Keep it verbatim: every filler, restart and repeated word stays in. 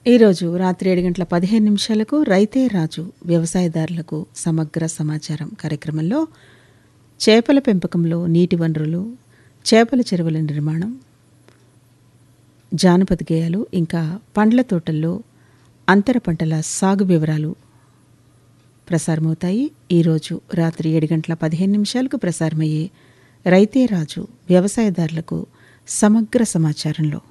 ఈరోజు రాత్రి ఏడు గంటల పదిహేను నిమిషాలకు రైతే రాజు వ్యవసాయదారులకు సమగ్ర సమాచారం కార్యక్రమంలో చేపల పెంపకంలో నీటి వనరులు, చేపల చెరువుల నిర్మాణం, జానపద గేయాలు, ఇంకా పండ్ల తోటల్లో అంతర పంటల సాగు వివరాలు ప్రసారమవుతాయి. ఈరోజు రాత్రి ఏడు గంటల పదిహేను నిమిషాలకు ప్రసారమయ్యే రైతే రాజు వ్యవసాయదారులకు సమగ్ర సమాచారంలో